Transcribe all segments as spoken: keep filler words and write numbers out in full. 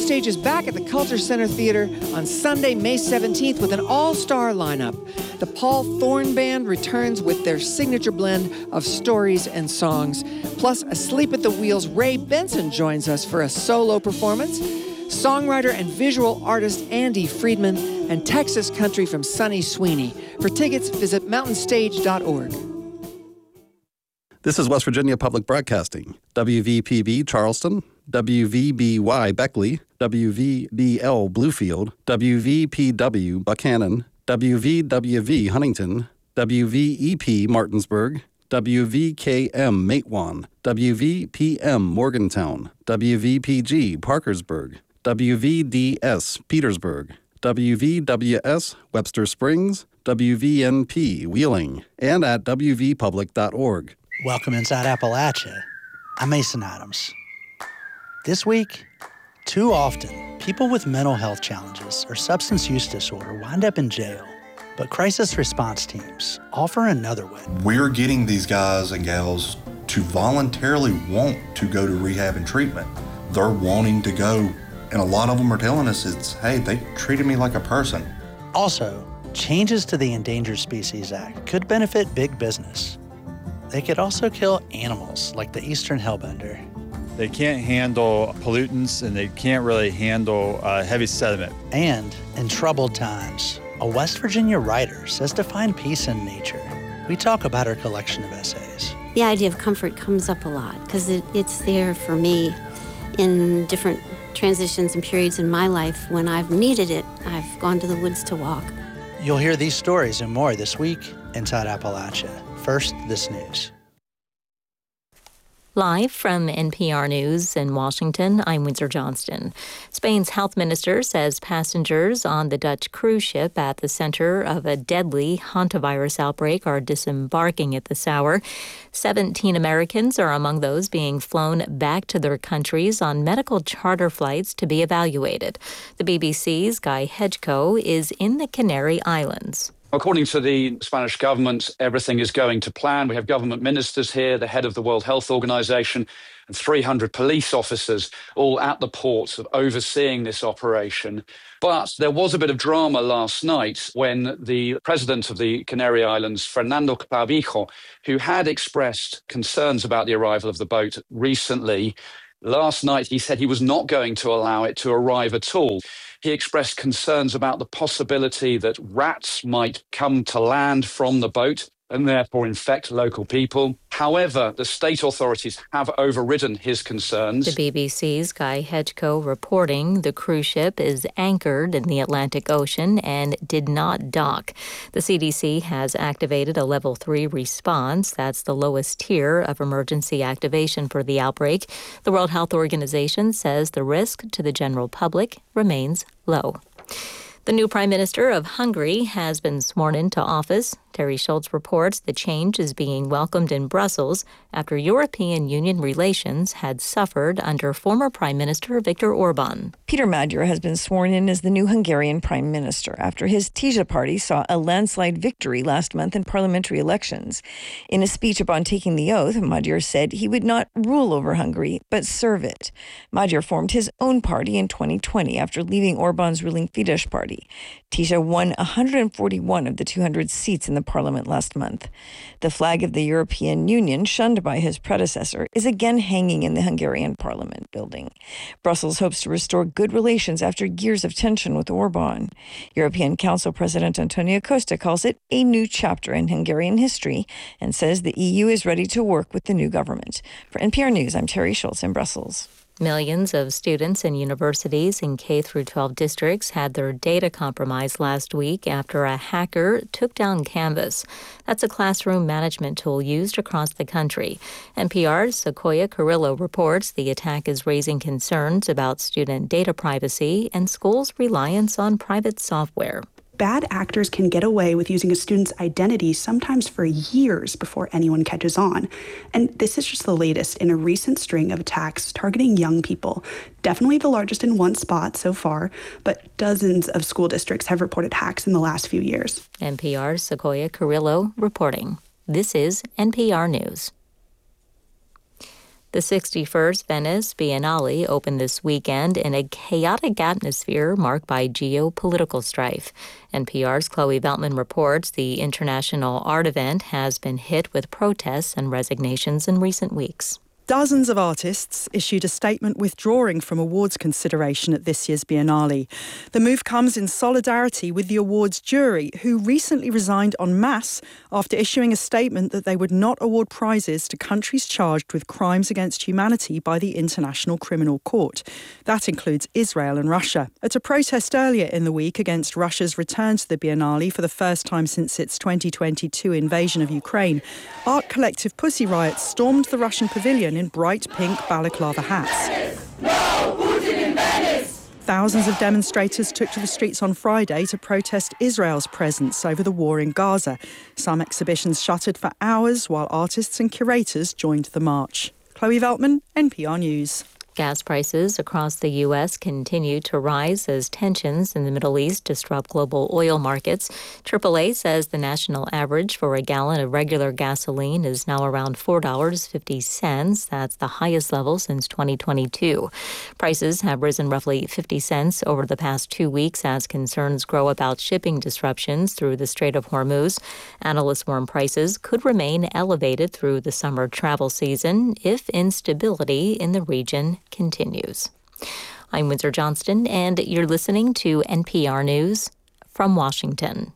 Mountain Stage is back at the Culture Center Theater on Sunday, May seventeenth with an all-star lineup. The Paul Thorne Band returns with their signature blend of stories and songs. Plus, Asleep at the Wheel's Ray Benson joins us for a solo performance. Songwriter and visual artist Andy Friedman, and Texas Country from Sonny Sweeney. For tickets, visit mountain stage dot org. This is West Virginia Public Broadcasting, W V P B Charleston, W V B Y Beckley, W V B L Bluefield, W V P W Buchanan, W V W V Huntington, W V E P Martinsburg, W V K M Matewan, W V P M Morgantown, W V P G Parkersburg, W V D S Petersburg, W V W S Webster Springs, W V N P Wheeling, and at W V public dot org. Welcome inside Appalachia. I'm Mason Adams. This week, too often, people with mental health challenges or substance use disorder wind up in jail. But crisis response teams offer another way. We're getting these guys and gals to voluntarily want to go to rehab and treatment. They're wanting to go. And a lot of them are telling us it's, hey, they treated me like a person. Also, changes to the Endangered Species Act could benefit big business. They could also kill animals like the eastern hellbender. They can't handle pollutants and they can't really handle uh, heavy sediment. And in troubled times, a West Virginia writer says to find peace in nature. We talk about her collection of essays. The idea of comfort comes up a lot because it, it's there for me in different transitions and periods in my life. When I've needed it, I've gone to the woods to walk. You'll hear these stories and more this week inside Appalachia. First, this news. Live from N P R News in Washington, I'm Windsor Johnston. Spain's health minister says passengers on the Dutch cruise ship at the center of a deadly hantavirus outbreak are disembarking at this hour. seventeen Americans are among those being flown back to their countries on medical charter flights to be evaluated. The B B C's Guy Hedgecoe is in the Canary Islands. According to the Spanish government, everything is going to plan. We have government ministers here, the head of the World Health Organization, and three hundred police officers all at the port overseeing this operation. But there was a bit of drama last night when the president of the Canary Islands, Fernando Clavijo, who had expressed concerns about the arrival of the boat recently, last night he said he was not going to allow it to arrive at all. He expressed concerns about the possibility that rats might come to land from the boat and therefore infect local people. However, the state authorities have overridden his concerns. The B B C's Guy Hedgecoe reporting the cruise ship is anchored in the Atlantic Ocean and did not dock. The C D C has activated a level three response. That's the lowest tier of emergency activation for the outbreak. The World Health Organization says the risk to the general public remains low. The new Prime Minister of Hungary has been sworn into office. Terry Schultz reports the change is being welcomed in Brussels after European Union relations had suffered under former Prime Minister Viktor Orban. Peter Magyar has been sworn in as the new Hungarian Prime Minister after his Tisza party saw a landslide victory last month in parliamentary elections. In a speech upon taking the oath, Magyar said he would not rule over Hungary, but serve it. Magyar formed his own party in twenty twenty after leaving Orban's ruling Fidesz party. Tisza won one hundred forty-one of the two hundred seats in the parliament last month. The flag of the European Union, shunned by his predecessor, is again hanging in the Hungarian parliament building. Brussels hopes to restore good relations after years of tension with Orban. European Council President Antonio Costa calls it a new chapter in Hungarian history and says the E U is ready to work with the new government. For N P R News, I'm Terry Schultz in Brussels. Millions of students in universities in K through twelve districts had their data compromised last week after a hacker took down Canvas. That's a classroom management tool used across the country. N P R's Sequoia Carrillo reports the attack is raising concerns about student data privacy and schools' reliance on private software. Bad actors can get away with using a student's identity sometimes for years before anyone catches on. And this is just the latest in a recent string of attacks targeting young people. Definitely the largest in one spot so far, but dozens of school districts have reported hacks in the last few years. N P R's Sequoia Carrillo reporting. This is N P R News. The sixty-first Venice Biennale opened this weekend in a chaotic atmosphere marked by geopolitical strife. N P R's Chloe Veltman reports the international art event has been hit with protests and resignations in recent weeks. Dozens of artists issued a statement withdrawing from awards consideration at this year's Biennale. The move comes in solidarity with the awards jury, who recently resigned en masse after issuing a statement that they would not award prizes to countries charged with crimes against humanity by the International Criminal Court. That includes Israel and Russia. At a protest earlier in the week against Russia's return to the Biennale for the first time since its twenty twenty-two invasion of Ukraine, art collective Pussy Riot stormed the Russian pavilion in bright pink balaclava hats. No Putin in Venice! Thousands of demonstrators took to the streets on Friday to protest Israel's presence over the war in Gaza. Some exhibitions shuttered for hours while artists and curators joined the march. Chloe Veltman, N P R News. Gas prices across the U S continue to rise as tensions in the Middle East disrupt global oil markets. triple A says the national average for a gallon of regular gasoline is now around four dollars and fifty cents. That's the highest level since twenty twenty-two. Prices have risen roughly fifty cents over the past two weeks as concerns grow about shipping disruptions through the Strait of Hormuz. Analysts warn prices could remain elevated through the summer travel season if instability in the region continues. I'm Windsor Johnston, and you're listening to N P R News from Washington.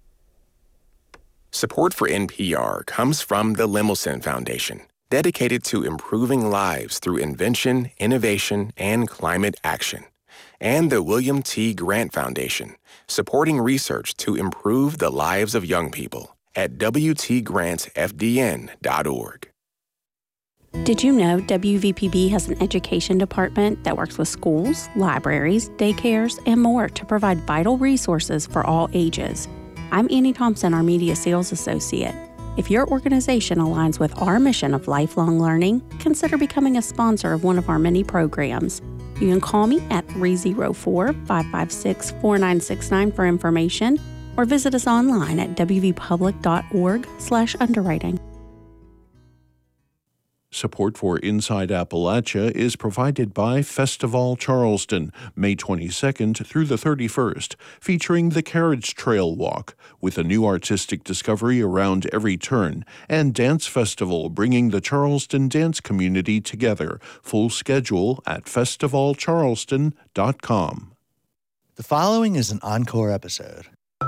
Support for N P R comes from the Lemelson Foundation, dedicated to improving lives through invention, innovation, and climate action. And the William T. Grant Foundation, supporting research to improve the lives of young people at w t grant f d n dot org. Did you know W V P B has an education department that works with schools, libraries, daycares, and more to provide vital resources for all ages? I'm Annie Thompson, our Media Sales Associate. If your organization aligns with our mission of lifelong learning, consider becoming a sponsor of one of our many programs. You can call me at three oh four, five five six, four nine six nine for information, or visit us online at w v public dot org slash underwriting. Support for Inside Appalachia is provided by Festival Charleston, May twenty-second through the thirty-first, featuring the Carriage Trail Walk, with a new artistic discovery around every turn, and Dance Festival bringing the Charleston dance community together. Full schedule at festival charleston dot com. The following is an encore episode.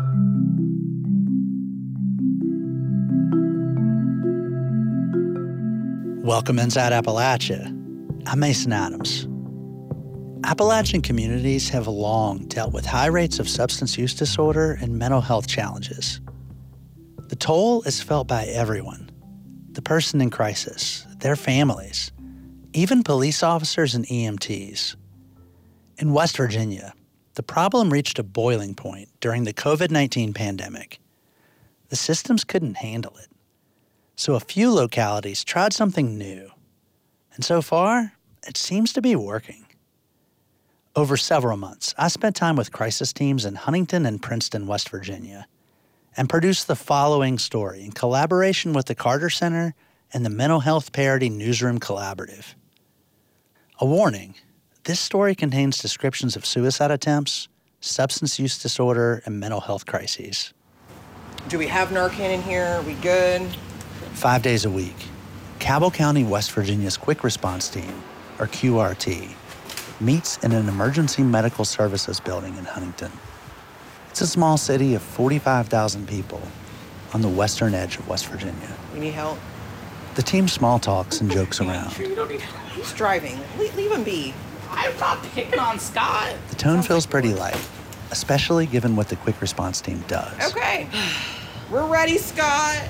Welcome inside Appalachia. I'm Mason Adams. Appalachian communities have long dealt with high rates of substance use disorder and mental health challenges. The toll is felt by everyone: the person in crisis, their families, even police officers and E M Ts. In West Virginia, the problem reached a boiling point during the covid nineteen pandemic. The systems couldn't handle it. So a few localities tried something new. And so far, it seems to be working. Over several months, I spent time with crisis teams in Huntington and Princeton, West Virginia, and produced the following story in collaboration with the Carter Center and the Mental Health Parity Newsroom Collaborative. A warning: this story contains descriptions of suicide attempts, substance use disorder, and mental health crises. Do we have Narcan in here? Are we good? Five days a week, Cabell County, West Virginia's Quick Response Team, or Q R T, meets in an emergency medical services building in Huntington. It's a small city of forty-five thousand people on the western edge of West Virginia. You need help? The team small talks and jokes around. Sure you don't need help? He's driving. Le- leave him be. I'm not picking on Scott. The tone feels pretty light, especially given what the Quick Response Team does. Okay. We're ready, Scott.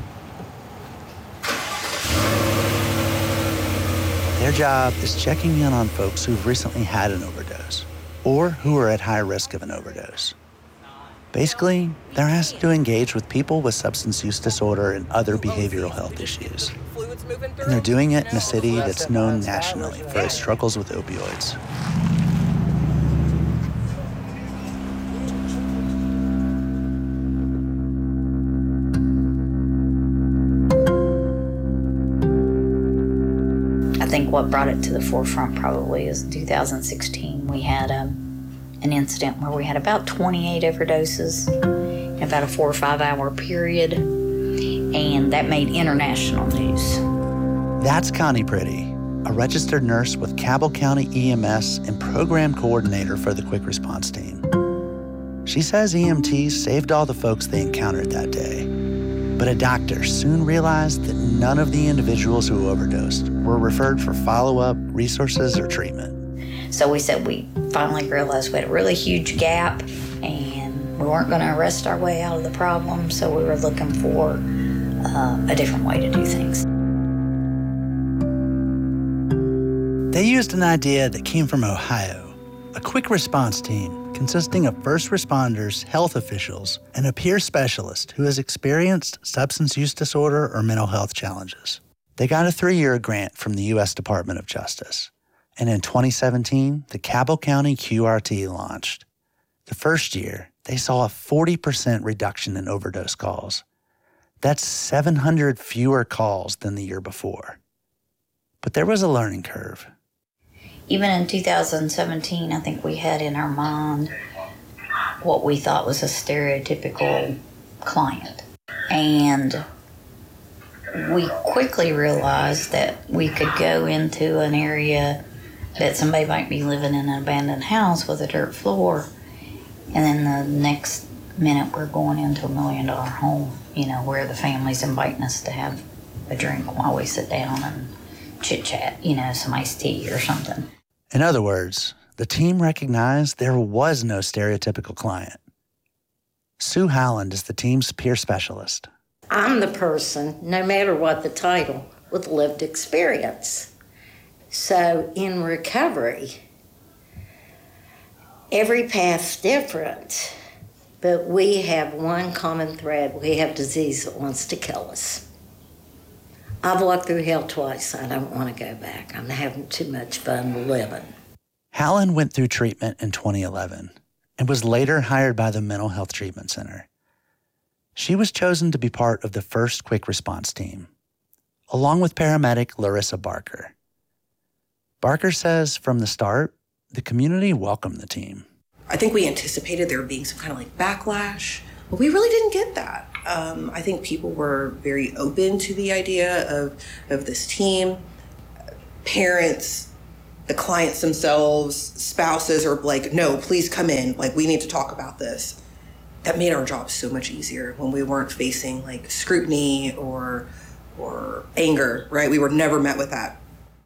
Their job is checking in on folks who've recently had an overdose or who are at high risk of an overdose. Basically, they're asked to engage with people with substance use disorder and other behavioral health issues. And they're doing it in a city that's known nationally for its struggles with opioids. At what brought it to the forefront probably is two thousand sixteen. We had um, an incident where we had about twenty-eight overdoses in about a four or five hour period, and that made international news. That's Connie Pretty, a registered nurse with Cabell County E M S and program coordinator for the Quick Response Team. She says E M Ts saved all the folks they encountered that day. But a doctor soon realized that none of the individuals who overdosed were referred for follow-up, resources, or treatment. So we said we finally realized we had a really huge gap and we weren't going to arrest our way out of the problem, so we were looking for uh, a different way to do things. They used an idea that came from Ohio, a quick response team consisting of first responders, health officials, and a peer specialist who has experienced substance use disorder or mental health challenges. They got a three-year grant from the U S Department of Justice. And in twenty seventeen, the Cabell County Q R T launched. The first year, they saw a forty percent reduction in overdose calls. That's seven hundred fewer calls than the year before. But there was a learning curve. Even in two thousand seventeen, I think we had in our mind what we thought was a stereotypical client. And we quickly realized that we could go into an area that somebody might be living in an abandoned house with a dirt floor, and then the next minute we're going into a million dollar home, you know, where the family's inviting us to have a drink while we sit down and chit chat, you know, some iced tea or something. In other words, the team recognized there was no stereotypical client. Sue Howland is the team's peer specialist. I'm the person, no matter what the title, with lived experience. So in recovery, every path's different, but we have one common thread. We have disease that wants to kill us. I've walked through hell twice. I don't want to go back. I'm having too much fun living. Howland went through treatment in twenty eleven and was later hired by the Mental Health Treatment Center. She was chosen to be part of the first quick response team, along with paramedic Larissa Barker. Barker says from the start, the community welcomed the team. I think we anticipated there being some kind of like backlash, but we really didn't get that. Um, I think people were very open to the idea of, of this team. Parents, the clients themselves, spouses are like, no, please come in. Like, we need to talk about this. That made our job so much easier when we weren't facing like scrutiny or, or anger, right? We were never met with that.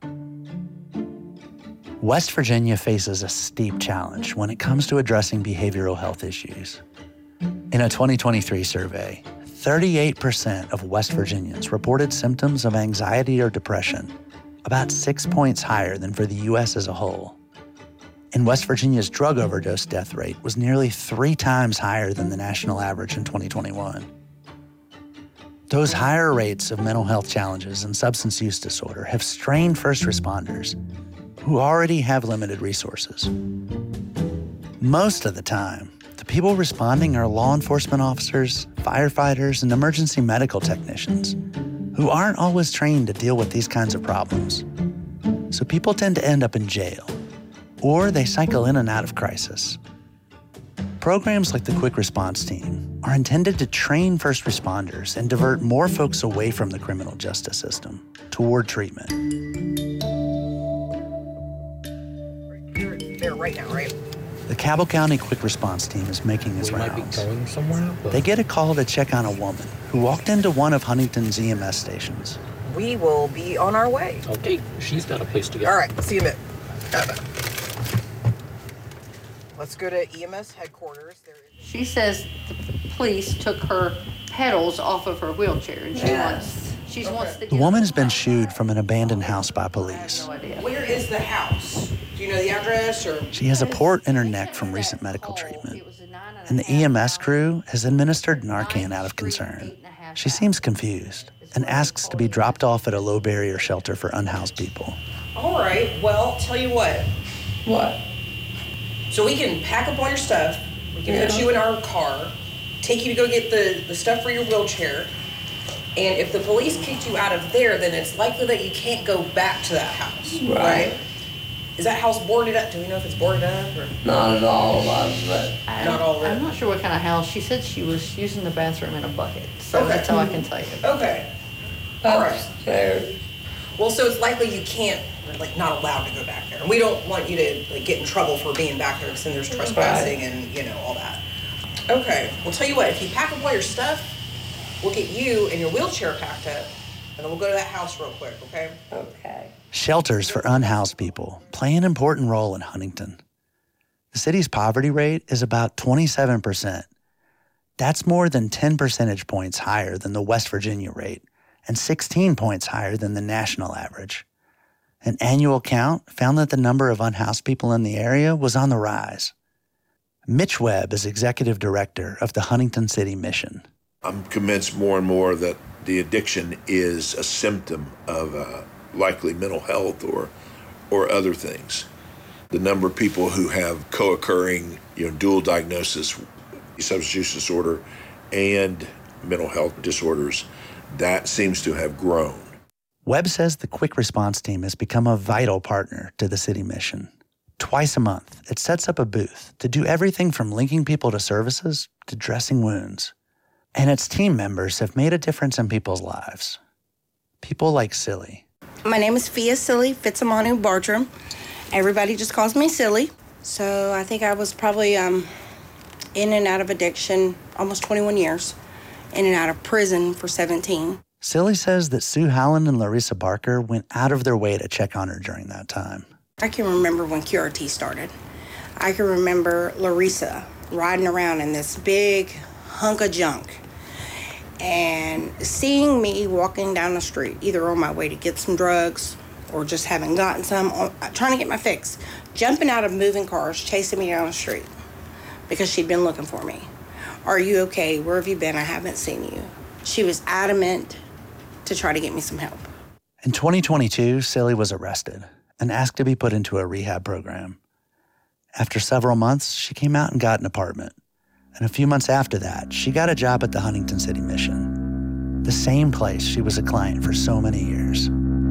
West Virginia faces a steep challenge when it comes to addressing behavioral health issues. In a twenty twenty-three survey, thirty-eight percent of West Virginians reported symptoms of anxiety or depression, about six points higher than for the U S as a whole. And West Virginia's drug overdose death rate was nearly three times higher than the national average in twenty twenty-one. Those higher rates of mental health challenges and substance use disorder have strained first responders who already have limited resources. Most of the time, the people responding are law enforcement officers, firefighters, and emergency medical technicians who aren't always trained to deal with these kinds of problems. So people tend to end up in jail, or they cycle in and out of crisis. Programs like the Quick Response Team are intended to train first responders and divert more folks away from the criminal justice system toward treatment. You're there right now, right? The Cabell County Quick Response Team is making its we rounds. Might be going somewhere, but... They get a call to check on a woman who walked into one of Huntington's E M S stations. We will be on our way. Okay, she's got a place to go. All right, see you in a minute. Let's go to E M S headquarters. There is... She says the police took her pedals off of her wheelchair, and she Yes. wants she okay. wants to. The woman has been shooed from an abandoned house by police. No idea. Where is the house? Do you know the address? Or she has a port in her neck from recent medical treatment, and the E M S crew has administered Narcan out of concern. She seems confused and asks to be dropped off at a low-barrier shelter for unhoused people. All right, well, tell you what. What? So we can pack up all your stuff, we can Yeah. put you in our car, take you to go get the, the stuff for your wheelchair, And if the police kicked you out of there, then it's likely that you can't go back to that house, right? Right. Is that house boarded up? Do we know if it's boarded up or? Not at all, but I Not all of it. I'm not sure what kind of house. She said she was using the bathroom in a bucket. So Okay. that's all I can tell you. Okay. All right. upstairs. Well, so it's likely you can't, like, not allowed to go back there. And we don't want you to, like, get in trouble for being back there because then there's trespassing and, you know, all that. Okay. Well, tell you what, if you pack up all your stuff, we'll get you and your wheelchair packed up, and then we'll go to that house real quick, okay? Okay. Shelters for unhoused people play an important role in Huntington. The city's poverty rate is about twenty-seven percent. That's more than ten percentage points higher than the West Virginia rate and sixteen points higher than the national average. An annual count found that the number of unhoused people in the area was on the rise. Mitch Webb is executive director of the Huntington City Mission. I'm convinced more and more that the addiction is a symptom of uh, likely mental health or or other things. The number of people who have co-occurring, you know, dual diagnosis, substance use disorder and mental health disorders, that seems to have grown. Webb says the Quick Response Team has become a vital partner to the city mission. Twice a month, it sets up a booth to do everything from linking people to services to dressing wounds. And its team members have made a difference in people's lives. People like Silly. My name is Fia Silly Fitzamanu Bartram. Everybody just calls me Silly. So I think I was probably um, in and out of addiction almost twenty-one years, in and out of prison for seventeen. Silly says that Sue Howland and Larissa Barker went out of their way to check on her during that time. I can remember when Q R T started. I can remember Larissa riding around in this big hunk of junk and seeing me walking down the street, either on my way to get some drugs or just having gotten some, or trying to get my fix, jumping out of moving cars, chasing me down the street because she'd been looking for me. Are you okay? Where have you been? I haven't seen you. She was adamant to try to get me some help. In twenty twenty-two, Silly was arrested and asked to be put into a rehab program. After several months, she came out and got an apartment. And a few months after that, she got a job at the Huntington City Mission, the same place she was a client for so many years.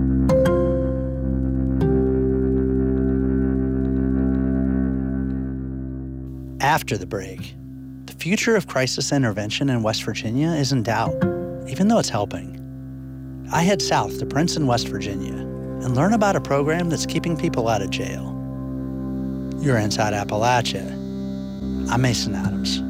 After the break, the future of crisis intervention in West Virginia is in doubt, even though it's helping. I head south to Princeton, West Virginia, and learn about a program that's keeping people out of jail. You're Inside Appalachia. I'm Mason Adams.